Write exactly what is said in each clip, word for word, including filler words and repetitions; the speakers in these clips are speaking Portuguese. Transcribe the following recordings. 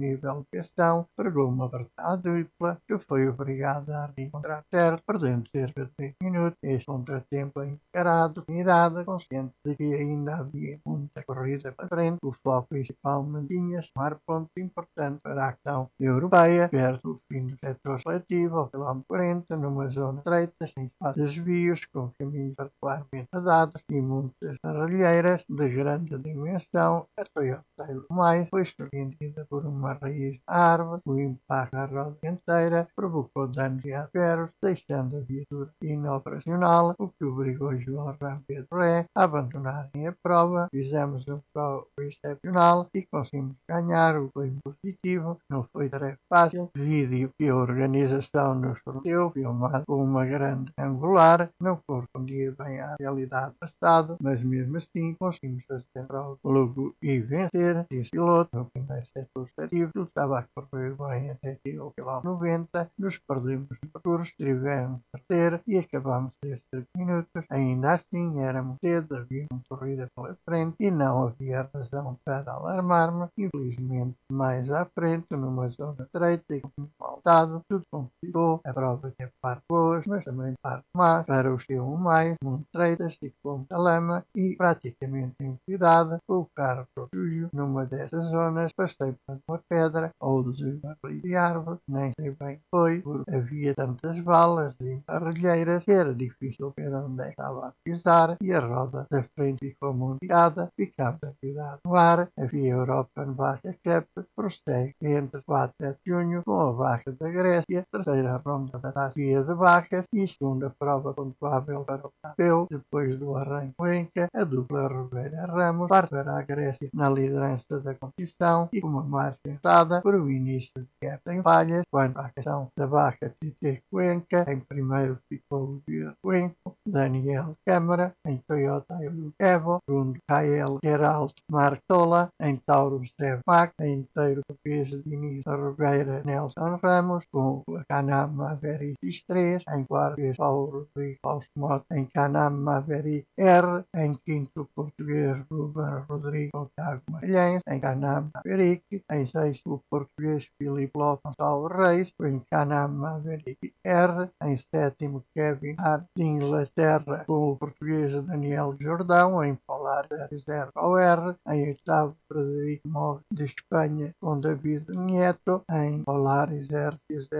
nível de gestão, pregou uma verdade dupla que foi obrigada a reencontrar certo, perdendo cerca de três minutos. Este contratempo é encarado com unidade, consciente de que ainda havia muita corrida para frente. O foco principal mantinha-se tomar pontos importantes para a ação europeia, perto do fim do setor seletivo, ao quilómetro quarenta, numa zona estreita, sem espaço de desvios, com caminhos particularmente dados e muitas barrilheiras de grande dimensão. A Toyota Hilux mais foi surpreendida por uma raiz de árvore. O impacto na roda dianteira provocou danos severos, deixando a viatura inoperacional, o que obrigou João Ramos e Pedro Ré a abandonarem a prova. Fizemos uma prova excepcional e conseguimos ganhar, o que foi positivo. Não foi tarefa fácil. Vídeo que a organização nos forneceu, filmado com uma grande angular, não correspondia bem à realidade do estado, mas mesmo assim conseguimos fazer a prova logo e vencer. Este piloto, no primeiro setor seletivo, estava a correr bem até o quilómetro noventa, nos perdemos no percurso, tivemos a perder e acabamos destes três minutos. Ainda assim, éramos cedo, havia uma corrida pela frente e não havia razão para alarmar-me. Infelizmente, mais à frente, numa zona estreita e com muito mal dado, tudo complicou. A prova teve parte boas, mas também parte más. Para os C um mais, muito estreitas e com muita lama e praticamente sem cuidado, com o carro sujo. Numa dessas zonas, passei por uma pedra ou de uma de árvore, nem sei bem que foi, porque havia tantas balas e barrilheiras que era difícil ver onde é que estava a pisar e a roda da frente ficou montada, ficando a cuidado no ar. Havia Europa no Vaca Cup, prossegue entre quatro e sete de junho com a vaca da Grécia, terceira ronda da taça de vacas e segunda prova pontuável para o campeão. Depois do arranque Cuenca, a dupla Robeira Ramos parte para a Grécia na liderança da competição e com uma marcha tentada por o início de gap em falhas. Quando a questão da vaca T T Cuenca, em primeiro ficou o Cuenca, Daniel Câmara, em Toyota Hilux Evo, segundo K L Geralt Martola, em Tauro Steve Mac, em inteiro português de início Robeira Nelson Ramos, com a Canam Maverick X três, em quarto Paulo Rodrigo Alcemot, em Canam Maverick R, em quinto português Ruben Rodrigo com Thiago Magalhães, em Canam Maverick, em sexto o português Filipe Lopes Gonçalves Reis, em Canam Maverick R, em sétimo Kevin Hart de Inglaterra, com o português Daniel Jordão, em Polar zero O R, em oitavo Frederico Move de Espanha, com David Nieto, em Polar zero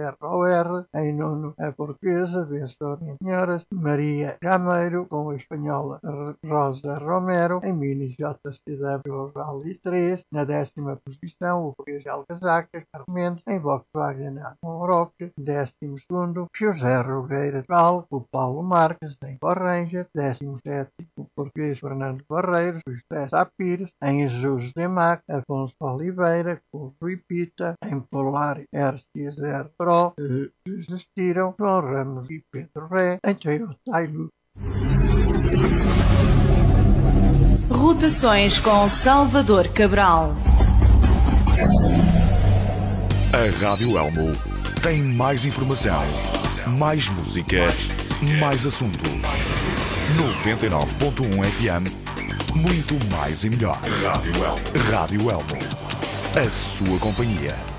O R, em nono a portuguesa, vencedora em senhoras, Maria Gameiro, com a espanhola Rosa Romero, em Mini J C W Rally três, na décima posição, o português Alcazaca, Carmendes, em Volkswagen Roque, décimo segundo, José Rogueira Val, o Paulo Marques, em Power Ranger, décimo sétimo, o português Fernando Barreiros, José Sapires, em Jesus de Mac, Afonso Oliveira, com o Rui Pita, em Polar R C zero Pro, eh, desistiram João Ramos e Pedro Ré, em Toyota Hilux. Rotações com Salvador Cabral. A Rádio Elmo tem mais informação, mais música, mais assunto. noventa e nove ponto um F M, muito mais e melhor. Rádio Elmo. Rádio Elmo. A sua companhia.